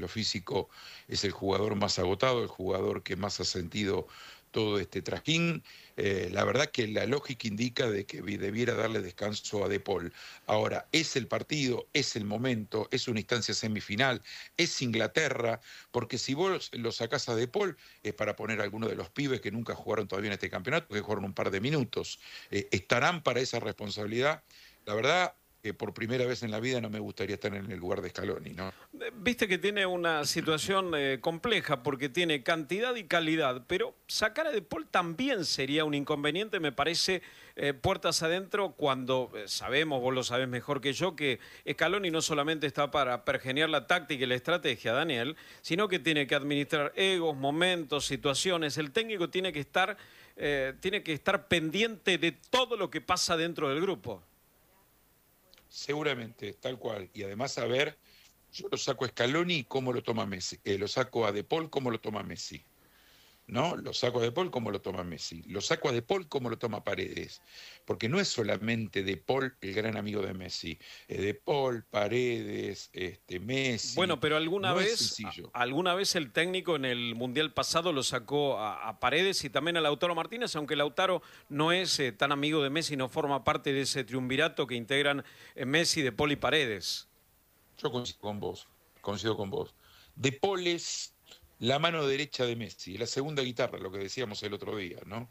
lo físico es el jugador más agotado, el jugador que más ha sentido todo este trajín. La verdad que la lógica indica de que debiera darle descanso a De Paul. Ahora, es el partido, es el momento, es una instancia semifinal, es Inglaterra, porque si vos lo sacás a De Paul es para poner a alguno de los pibes que nunca jugaron todavía en este campeonato, que jugaron un par de minutos. ¿Estarán para esa responsabilidad? La verdad que por primera vez en la vida no me gustaría estar en el lugar de Scaloni, ¿no? Viste que tiene una situación compleja porque tiene cantidad y calidad, pero sacar a De Paul también sería un inconveniente, me parece, puertas adentro, cuando sabemos, vos lo sabés mejor que yo, que Scaloni no solamente está para pergeniar la táctica y la estrategia, Daniel, sino que tiene que administrar egos, momentos, situaciones. El técnico tiene que estar pendiente de todo lo que pasa dentro del grupo. Seguramente, tal cual. Y además saber, yo lo saco a Scaloni y cómo lo toma Messi. Lo saco a De Paul, cómo lo toma Messi. ¿No? Lo saco a De Paul como lo toma Messi. Lo saco a De Paul como lo toma Paredes. Porque no es solamente De Paul el gran amigo de Messi. De Paul, Paredes, Messi. Bueno, pero No es sencillo. alguna vez el técnico en el Mundial pasado lo sacó a Paredes y también a Lautaro Martínez, aunque Lautaro no es tan amigo de Messi, no forma parte de ese triunvirato que integran Messi, De Paul y Paredes. Yo coincido con vos. Coincido con vos. De Paul es la mano derecha de Messi, la segunda guitarra, lo que decíamos el otro día, ¿no?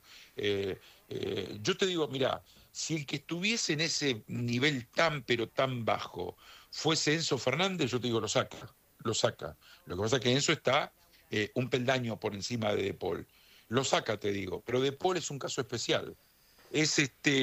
Yo te digo, mira, si el que estuviese en ese nivel tan, pero tan bajo, fuese Enzo Fernández, yo te digo, lo saca, lo saca. Lo que pasa es que Enzo está un peldaño por encima de Paul. Lo saca, te digo, pero De Paul es un caso especial. Es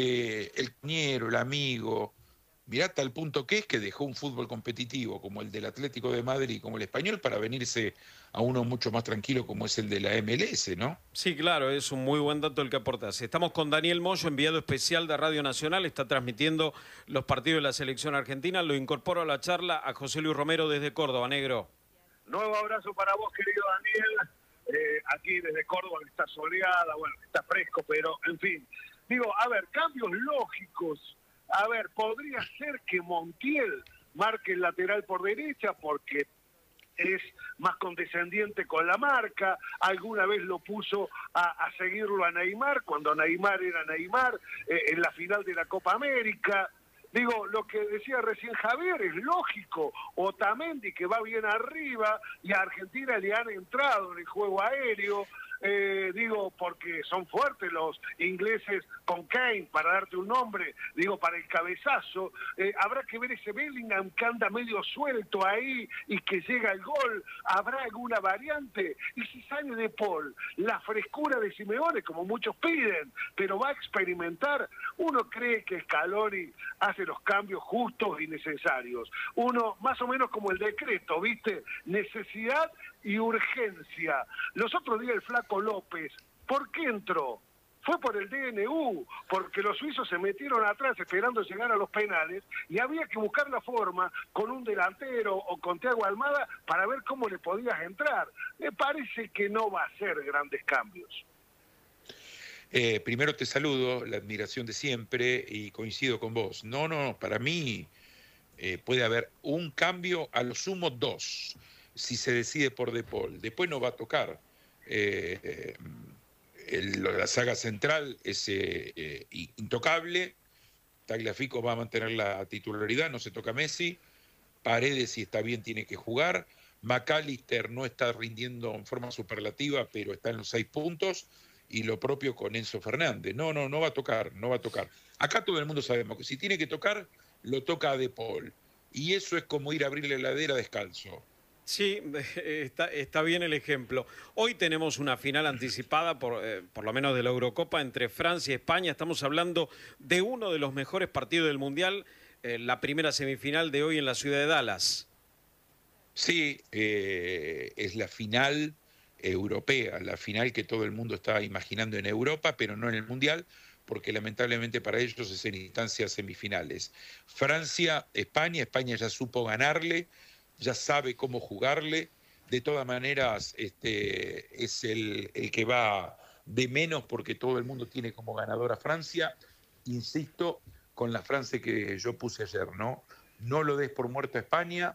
el compañero, el amigo. Mirá hasta el punto que es que dejó un fútbol competitivo como el del Atlético de Madrid y como el español para venirse a uno mucho más tranquilo como es el de la MLS, ¿no? Sí, claro, es un muy buen dato el que aportas. Estamos con Daniel Moyo, enviado especial de Radio Nacional, está transmitiendo los partidos de la selección argentina. Lo incorporo a la charla a José Luis Romero desde Córdoba, negro. Nuevo abrazo para vos, querido Daniel. Aquí desde Córdoba, que está soleada, bueno, que está fresco, pero en fin. Digo, a ver, cambios lógicos. A ver, podría ser que Montiel marque el lateral por derecha porque es más condescendiente con la marca, alguna vez lo puso a seguirlo a Neymar, cuando Neymar era Neymar, en la final de la Copa América. Digo, lo que decía recién Javier es lógico, Otamendi que va bien arriba y a Argentina le han entrado en el juego aéreo, digo, porque son fuertes los ingleses con Kane, para darte un nombre, digo, para el cabezazo. Habrá que ver ese Bellingham que anda medio suelto ahí y que llega el gol. ¿Habrá alguna variante? Y si sale De Paul, la frescura de Simeone, como muchos piden, pero va a experimentar. Uno cree que Scaloni hace los cambios justos y necesarios. Uno, más o menos como el decreto, ¿viste? Necesidad y urgencia. Los otros días el Flaco López, ¿por qué entró? Fue por el DNU, porque los suizos se metieron atrás esperando llegar a los penales y había que buscar la forma con un delantero o con Thiago Almada para ver cómo le podías entrar. Me parece que no va a ser grandes cambios. Primero te saludo, la admiración de siempre y coincido con vos. No, para mí puede haber un cambio, a lo sumo dos, si se decide por De Paul. Después no va a tocar. La saga central es intocable. Tagliafico va a mantener la titularidad, no se toca a Messi. Paredes, si está bien, tiene que jugar. McAllister no está rindiendo en forma superlativa, pero está en los 6 puntos. Y lo propio con Enzo Fernández. No va a tocar, no va a tocar. Acá todo el mundo sabemos que si tiene que tocar, lo toca a De Paul. Y eso es como ir a abrir la heladera descalzo. Sí, está bien el ejemplo. Hoy tenemos una final anticipada, por lo menos de la Eurocopa, entre Francia y España. Estamos hablando de uno de los mejores partidos del Mundial, la primera semifinal de hoy en la ciudad de Dallas. Sí, es la final europea, la final que todo el mundo está imaginando en Europa, pero no en el Mundial, porque lamentablemente para ellos es en instancias semifinales. Francia, España ya supo ganarle, ya sabe cómo jugarle. De todas maneras, es el que va de menos porque todo el mundo tiene como ganador a Francia. Insisto con la frase que yo puse ayer, ¿no? No lo des por muerto a España,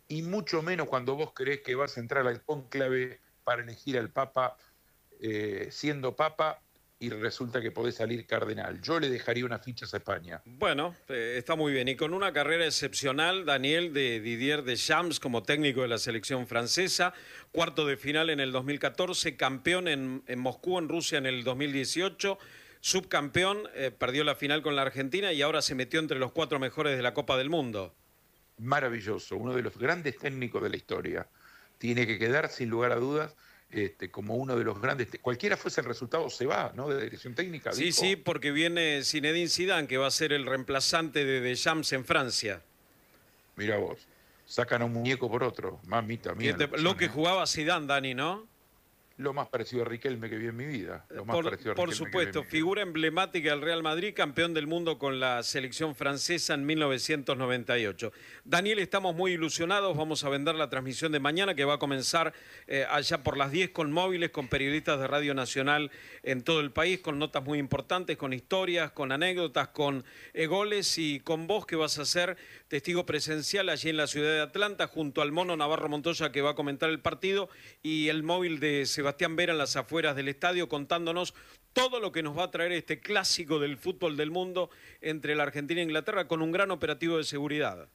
y mucho menos cuando vos creés que vas a entrar al cónclave para elegir al Papa, siendo Papa, y resulta que podés salir cardenal. Yo le dejaría unas fichas a España. Bueno, está muy bien. Y con una carrera excepcional, Daniel, de Didier Deschamps como técnico de la selección francesa, cuarto de final en el 2014, campeón en Moscú, en Rusia, en el 2018, subcampeón, perdió la final con la Argentina y ahora se metió entre los 4 mejores de la Copa del Mundo. Maravilloso, uno de los grandes técnicos de la historia. Tiene que quedar, sin lugar a dudas, como uno de los grandes, cualquiera fuese el resultado se va, ¿no? De dirección técnica. Sí, dijo. sí, porque viene Zinedine Zidane, que va a ser el reemplazante de Deschamps en Francia. Mira vos, sacan a un muñeco por otro, mamita mía. Lo que jugaba Zidane, Dani, ¿no? Lo más parecido a Riquelme que vi en mi vida. Por supuesto, figura emblemática del Real Madrid, campeón del mundo con la selección francesa en 1998. Daniel, estamos muy ilusionados, vamos a vender la transmisión de mañana que va a comenzar allá por las 10 con móviles, con periodistas de Radio Nacional en todo el país, con notas muy importantes, con historias, con anécdotas, con goles y con vos que vas a ser testigo presencial allí en la ciudad de Atlanta junto al Mono Navarro Montoya que va a comentar el partido y el móvil de Sebastián Vera en las afueras del estadio contándonos todo lo que nos va a traer este clásico del fútbol del mundo entre la Argentina e Inglaterra con un gran operativo de seguridad.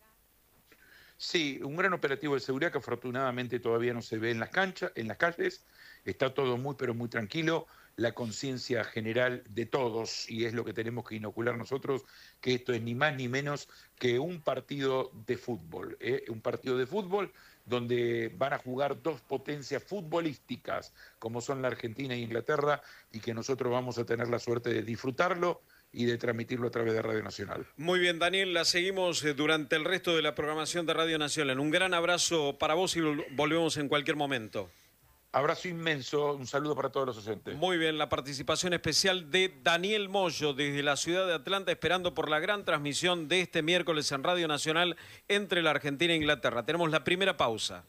Sí, un gran operativo de seguridad que afortunadamente todavía no se ve en las canchas, en las calles. Está todo muy, pero muy tranquilo. La conciencia general de todos, y es lo que tenemos que inocular nosotros, que esto es ni más ni menos que un partido de fútbol. Un partido de fútbol donde van a jugar 2 potencias futbolísticas, como son la Argentina e Inglaterra, y que nosotros vamos a tener la suerte de disfrutarlo y de transmitirlo a través de Radio Nacional. Muy bien, Daniel, la seguimos durante el resto de la programación de Radio Nacional. Un gran abrazo para vos y volvemos en cualquier momento. Abrazo inmenso, un saludo para todos los oyentes. Muy bien, la participación especial de Daniel Moyo desde la ciudad de Atlanta, esperando por la gran transmisión de este miércoles en Radio Nacional entre la Argentina e Inglaterra. Tenemos la primera pausa.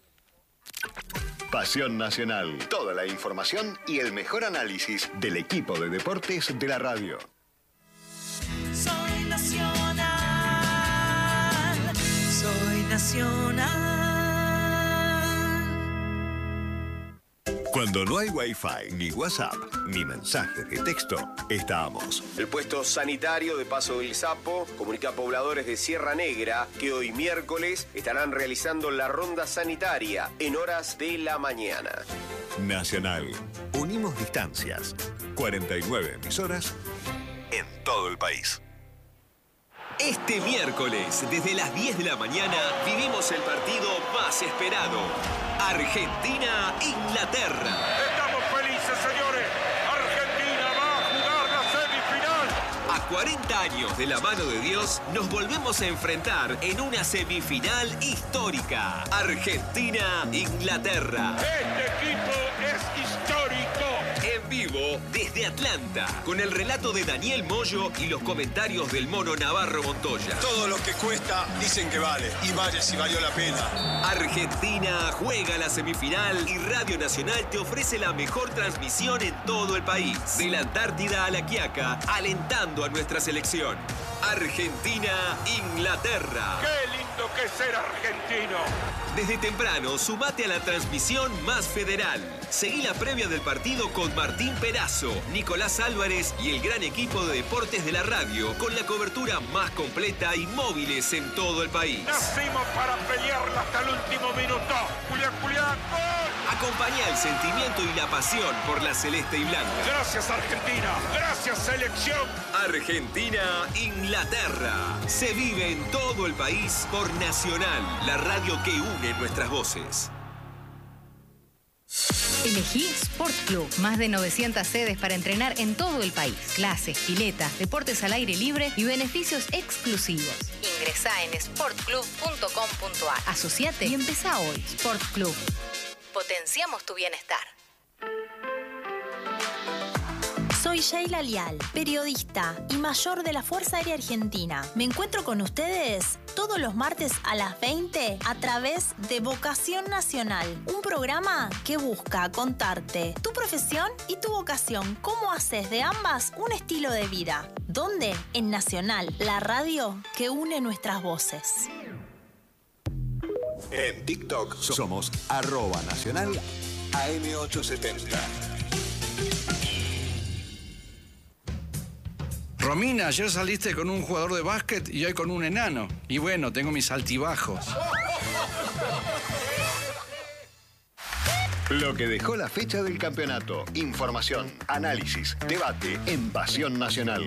Pasión Nacional. Toda la información y el mejor análisis del equipo de deportes de la radio. Soy nacional, soy nacional. Cuando no hay Wi-Fi, ni WhatsApp, ni mensajes de texto, estamos. El puesto sanitario de Paso del Sapo comunica a pobladores de Sierra Negra que hoy miércoles estarán realizando la ronda sanitaria en horas de la mañana. Nacional. Unimos distancias. 49 emisoras en todo el país. Este miércoles, desde las 10 de la mañana, vivimos el partido más esperado. Argentina-Inglaterra. Estamos felices, señores. Argentina va a jugar la semifinal. A 40 años de la mano de Dios, nos volvemos a enfrentar en una semifinal histórica. Argentina-Inglaterra. Este equipo es histórico. En vivo desde Atlanta, con el relato de Daniel Moyo y los comentarios del Mono Navarro Montoya. Todo lo que cuesta dicen que vale, y vale si valió la pena. Argentina juega la semifinal y Radio Nacional te ofrece la mejor transmisión en todo el país. De la Antártida a La Quiaca, alentando a nuestra selección. Argentina-Inglaterra. ¡Qué lindo que es ser argentino! Desde temprano, sumate a la transmisión más federal. Seguí la previa del partido con Martín Perazo, Nicolás Álvarez y el gran equipo de deportes de la radio, con la cobertura más completa y móviles en todo el país. Nacimos para pelearla hasta el último minuto. Julián, ¡gol! Acompañá el sentimiento y la pasión por la celeste y blanca. Gracias, Argentina. Gracias, selección. Argentina-Inglaterra. Se vive en todo el país por Nacional, la radio que une nuestras voces. Elegí Sport Club. Más de 900 sedes para entrenar en todo el país. Clases, piletas, deportes al aire libre y beneficios exclusivos. Ingresá en sportclub.com.ar. Asociate y empezá hoy. Sport Club. Potenciamos tu bienestar. Soy Sheila Lial, periodista y mayor de la Fuerza Aérea Argentina. Me encuentro con ustedes todos los martes a las 20 a través de Vocación Nacional, un programa que busca contarte tu profesión y tu vocación, cómo haces de ambas un estilo de vida. ¿Dónde? En Nacional, la radio que une nuestras voces. En TikTok somos @nacional AM870. Romina, ayer saliste con un jugador de básquet y hoy con un enano. Y bueno, tengo mis altibajos. Lo que dejó la fecha del campeonato. Información, análisis, debate en Pasión Nacional.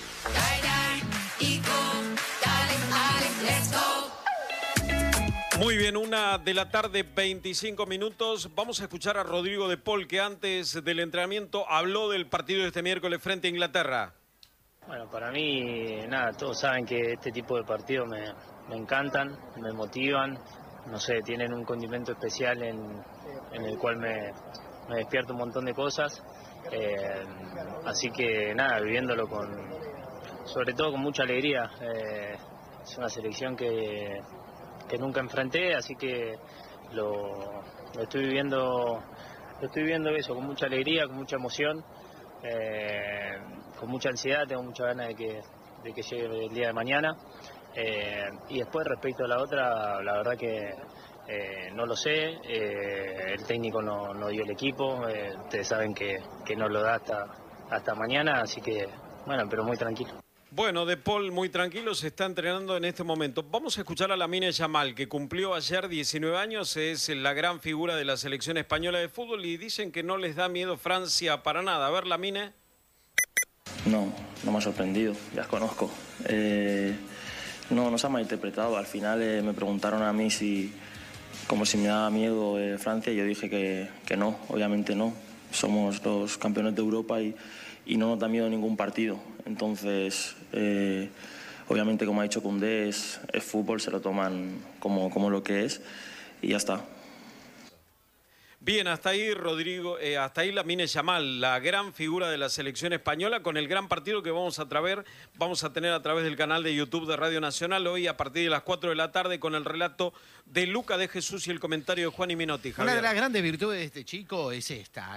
Muy bien, 1:00 25 minutos. Vamos a escuchar a Rodrigo de Paul, que antes del entrenamiento habló del partido de este miércoles frente a Inglaterra. Bueno, para mí, nada, todos saben que este tipo de partidos me encantan, me motivan, no sé, tienen un condimento especial en el cual me despierta un montón de cosas, así que nada, viviéndolo sobre todo con mucha alegría. Es una selección que nunca enfrenté, así que lo estoy viviendo eso con mucha alegría, con mucha emoción. Con mucha ansiedad, tengo mucha ganas de que llegue el día de mañana. Y después, respecto a la otra, la verdad que no lo sé. El técnico no dio el equipo. Ustedes saben que no lo da hasta mañana, así que, bueno, pero muy tranquilo. Bueno, De Paul muy tranquilo, se está entrenando en este momento. Vamos a escuchar a Lamine Yamal, que cumplió ayer 19 años, es la gran figura de la selección española de fútbol y dicen que no les da miedo Francia para nada. A ver, Lamine. No me ha sorprendido, ya os conozco. No se ha malinterpretado. Al final me preguntaron a mí como si me daba miedo Francia, y yo dije que no, obviamente no. Somos los campeones de Europa y no nos da miedo ningún partido. Entonces, obviamente, como ha dicho Koundé, es fútbol, se lo toman como lo que es y ya está. Bien, hasta ahí Rodrigo, hasta ahí Lamine Yamal, la gran figura de la selección española, con el gran partido que vamos a tener a través del canal de YouTube de Radio Nacional hoy a partir de las 4 de la tarde con el relato de Luca de Jesús y el comentario de Juan y Minotti. Javier. Una de las grandes virtudes de este chico es esta,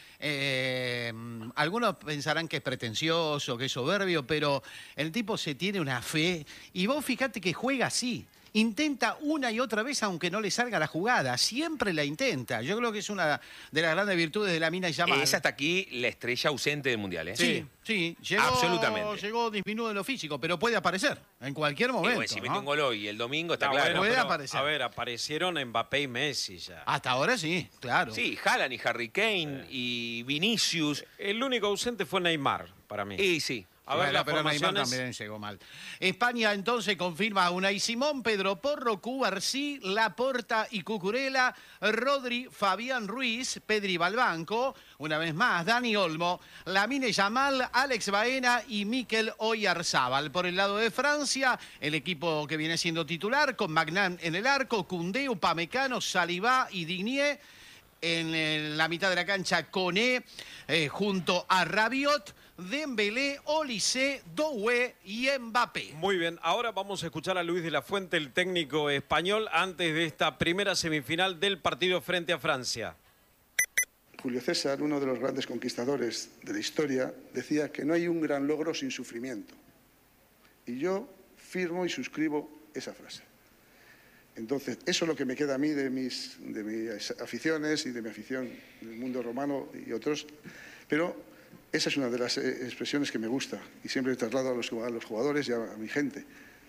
algunos pensarán que es pretencioso, que es soberbio, pero el tipo se tiene una fe y vos fíjate que juega así. Intenta una y otra vez, aunque no le salga la jugada. Siempre la intenta. Yo creo que es una de las grandes virtudes de Lamine Yamal. Es hasta aquí la estrella ausente del Mundial, ¿eh? Sí. Absolutamente. Llegó disminuido en lo físico, pero puede aparecer en cualquier momento. Bueno, si mete un gol hoy el domingo, está claro. claro. Puede aparecer. A ver, aparecieron Mbappé y Messi ya. Hasta ahora sí, claro. Sí, Haaland y Harry Kane y Vinicius. El único ausente fue Neymar, para mí. Y sí. A ver, pero Neymar también llegó mal. España entonces confirma a Unai Simón, Pedro Porro, Cubarsí, Laporta y Cucurella, Rodri, Fabián Ruiz, Pedri Balbanco, una vez más Dani Olmo, Lamine Yamal, Alex Baena y Mikel Oyarzábal. Por el lado de Francia, el equipo que viene siendo titular con Magnan en el arco, Koundé, Upamecano, Saliba y Digné. En la mitad de la cancha, Koné junto a Rabiot, Dembélé, Olise, Doué y Mbappé. Muy bien, ahora vamos a escuchar a Luis de la Fuente, el técnico español, antes de esta primera semifinal del partido frente a Francia. Julio César, uno de los grandes conquistadores de la historia, decía que no hay un gran logro sin sufrimiento. Y yo firmo y suscribo esa frase. Entonces, eso es lo que me queda a mí de mis aficiones y de mi afición del mundo romano y otros. Pero esa es una de las expresiones que me gusta y siempre traslado a los jugadores y a mi gente.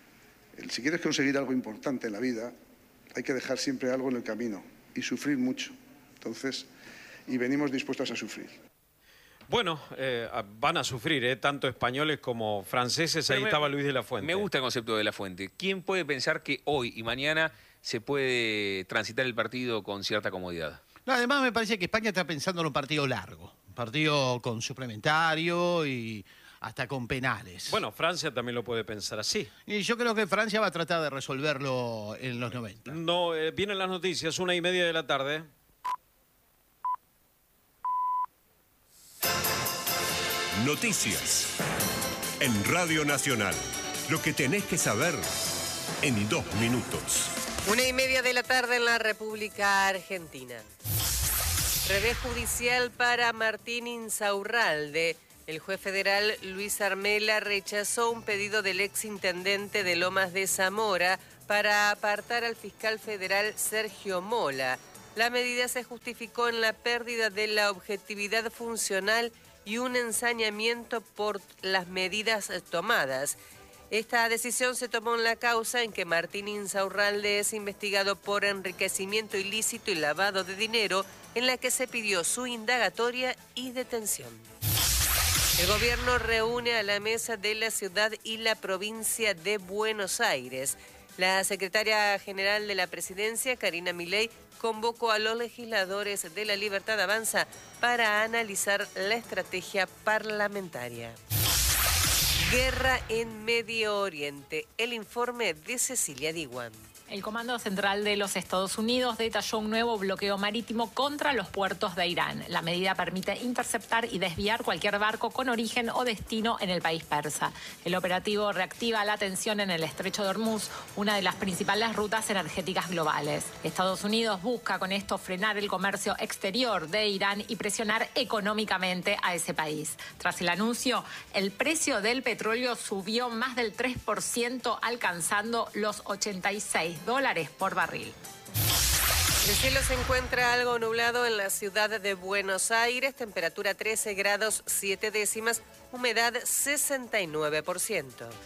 Si quieres conseguir algo importante en la vida, hay que dejar siempre algo en el camino y sufrir mucho. Entonces, y venimos dispuestos a sufrir. Bueno, van a sufrir, tanto españoles como franceses. Ahí estaba Luis de la Fuente. Me gusta el concepto de la Fuente. ¿Quién puede pensar que hoy y mañana se puede transitar el partido con cierta comodidad? No, además me parece que España está pensando en un partido largo. Un partido con suplementario y hasta con penales. Bueno, Francia también lo puede pensar así. Y yo creo que Francia va a tratar de resolverlo en los 90. No, vienen las noticias, 1:30 de la tarde. Noticias en Radio Nacional. Lo que tenés que saber en 2 minutos. 1:30 de la tarde en la República Argentina. Revés judicial para Martín Insaurralde. El juez federal Luis Armela rechazó un pedido del exintendente de Lomas de Zamora para apartar al fiscal federal Sergio Mola. La medida se justificó en la pérdida de la objetividad funcional y un ensañamiento por las medidas tomadas. Esta decisión se tomó en la causa en que Martín Insaurralde es investigado por enriquecimiento ilícito y lavado de dinero, en la que se pidió su indagatoria y detención. El gobierno reúne a la mesa de la ciudad y la provincia de Buenos Aires. La secretaria general de la presidencia, Karina Milei, convocó a los legisladores de La Libertad Avanza para analizar la estrategia parlamentaria. Guerra en Medio Oriente. El informe de Cecilia Diwan. El Comando Central de los Estados Unidos detalló un nuevo bloqueo marítimo contra los puertos de Irán. La medida permite interceptar y desviar cualquier barco con origen o destino en el país persa. El operativo reactiva la tensión en el Estrecho de Hormuz, una de las principales rutas energéticas globales. Estados Unidos busca con esto frenar el comercio exterior de Irán y presionar económicamente a ese país. Tras el anuncio, el precio del petróleo subió más del 3%, alcanzando los $86 por barril. El cielo se encuentra algo nublado en la ciudad de Buenos Aires, temperatura 13 grados 7 décimas, humedad 69%.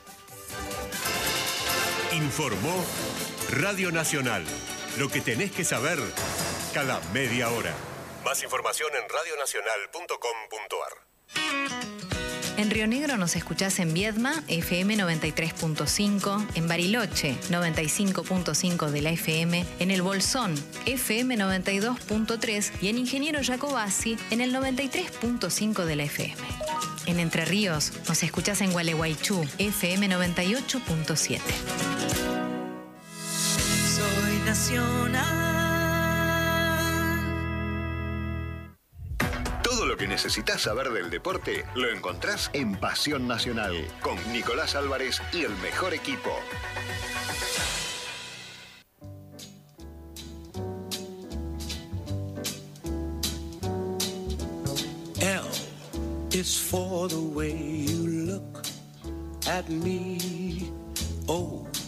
Informó Radio Nacional. Lo que tenés que saber cada media hora. Más información en radionacional.com.ar. En Río Negro nos escuchás en Viedma, FM 93.5, en Bariloche, 95.5 de la FM, en El Bolsón, FM 92.3 y en Ingeniero Jacobasi, en el 93.5 de la FM. En Entre Ríos nos escuchás en Gualeguaychú, FM 98.7. Soy nacional. Todo lo que necesitas saber del deporte lo encontrás en Pasión Nacional, con Nicolás Álvarez y el mejor equipo. L is for the way you look at me. O